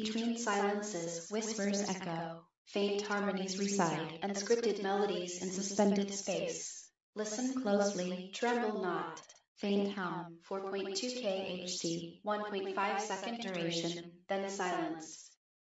Between silences, whispers echo, faint harmonies reside, and scripted melodies in suspended space. Listen closely, tremble not. Faint hum, 4.2 kHz, 1.5-second duration, then silence.